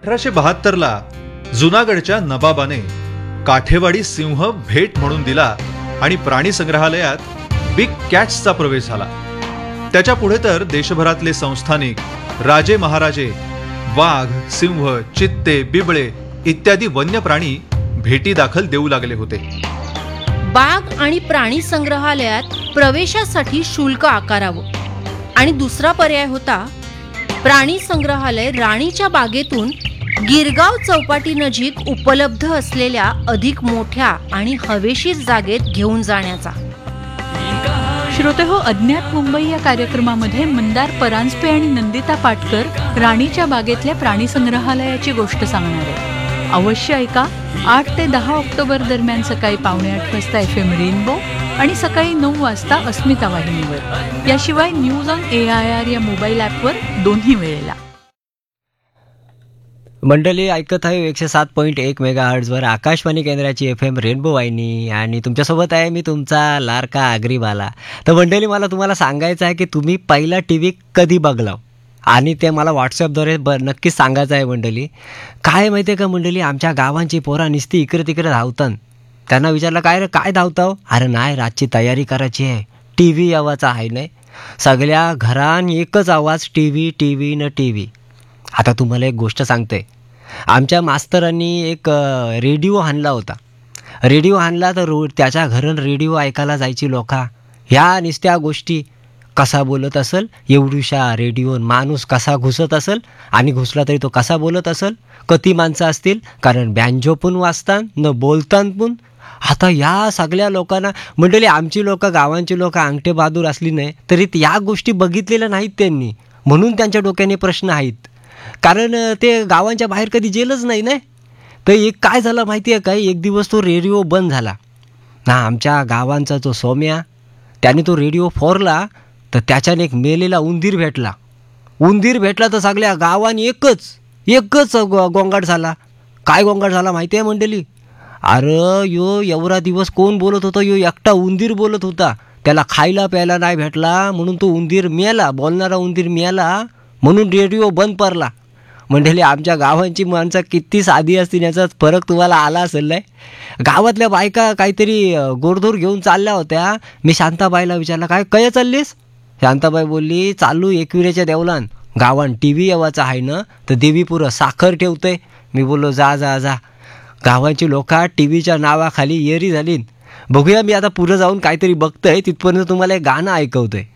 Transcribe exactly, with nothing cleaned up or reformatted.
अठराशे बहात्तर ला जुनागडच्या नबाबाने काठेवाडी सिंह भेट म्हणून दिला आणि प्राणी संग्रहालयात बिग कॅट्सचा प्रवेश झाला. त्याच्या पुढे तर देशभरातले संस्थानिक राजे महाराजे वाघ, सिंह, चित्ते, बिबळे इत्यादी वन्य प्राणी भेटी दाखल देऊ लागले होते. बाग आणि प्राणी संग्रहालयात प्रवेशासाठी शुल्क आकारावं आणि दुसरा पर्याय होता प्राणी संग्रहालय राणीच्या बागेतून गिरगाव चौपाटी नजीक उपलब्ध असलेल्या अधिक मोठ्या आणि हवेशीर जागेत घेऊन जाण्याचा. श्रोते हो, अज्ञात मुंबई या कार्यक्रमामध्ये मंदार परांजपे आणि नंदिता पाटकर राणीच्या बागेतल्या प्राणी संग्रहालयाची गोष्ट सांगणार आहे. अवश्य ऐका. आठ ते दहा ऑक्टोबर दरम्यान सकाळी पावणे आठ वाजता एफ एम रेनबो आणि सकाळी नऊ वाजता अस्मिता वाहिनीवर. याशिवाय news on A I R या मोबाईल ॲपवर दोन्ही वेळेला. मंडळी ऐकत आहे एकशे सात पॉईंट एक मेगा हर्ट्झवर आकाशवाणी केंद्राची एफ एम रेनबो वाहिनी आणि तुमच्यासोबत आहे मी तुमचा लाडका आगरीवाला. तर मंडळी, मला तुम्हाला सांगायचं आहे की तुम्ही पहिला टी व्ही कधी बघला आणि ते मला व्हॉट्सअपद्वारे ब नक्कीच सांगायचं आहे. मंडळी, काय माहिती आहे का मंडळी, आमच्या गावांची पोरा नुसती इकडे तिकडे धावतात. त्यांना विचारलं काय रे काय धावताव? अरे नाही, रातची तयारी करायची आहे, टी व्ही आवाज आहे नाही. सगळ्या घरान एकच आवाज, टी व्ही टी व्ही न टी व्ही. आता तुम्हाला एक गोष्ट सांगते. आमच्या मास्तरांनी एक रेडिओ आणला होता. रेडिओ आणला तर रो त्याच्या घरून रेडिओ ऐकायला जायची लोक. ह्या नुसत्या गोष्टी, कसा बोलत असेल एवढूशा रेडिओ, माणूस कसा घुसत असेल आणि घुसला तरी तो कसा बोलत असेल, किती माणसं असतील, कारण बँजो पण वाजतात न बोलतात पण. आता या सगळ्या लोकांना मंडळी, आमची लोक गावांची लोक अंगठे बहादूर असली नाही तरी या गोष्टी बघितलेल्या नाहीत त्यांनी, म्हणून त्यांच्या डोक्याने प्रश्न आहेत. कारण ते गावांच्या बाहेर कधी गेलंच नाही ना. तर एक काय झालं माहिती आहे काय, एक दिवस तो रेडिओ बंद झाला ना. आमच्या गावांचा जो सोम्या, त्याने तो रेडिओ फोरला तर त्याच्याने एक मेलेला उंदीर भेटला. उंदीर भेटला तर सगळ्या गावाने एकच एकच गो गोंगाट झाला. काय गोंगाट झाला माहिती आहे मंडळी? अरे यो एवढा दिवस कोण बोलत होता? यो एकटा उंदीर बोलत होता. त्याला खायला प्यायला नाही भेटला म्हणून तो उंदीर मेला, बोलणारा उंदीर मेला म्हणून रेडिओ बंद पडला. मंडळी, आमच्या गावांची माणसं किती साधी असतील याचा फरक तुम्हाला आला असेल नाही. गावातल्या बायका काहीतरी गोडधोड घेऊन चालल्या होत्या. मी शांताबाईला विचारलं काय काय चाललीस? शांताबाई बोलली चालू एकविरेच्या देवलान गावान टी व्ही यावाचा आहे ना, तर देवी पुरं साखर ठेवतोय. मी बोललो जा जा जा. गावांची लोक टी व्हीच्या नावाखाली येरी झाली. बघूया, मी आता पुढं जाऊन काहीतरी बघतोय, तिथपर्यंत तुम्हाला एक गाणं ऐकवतोय.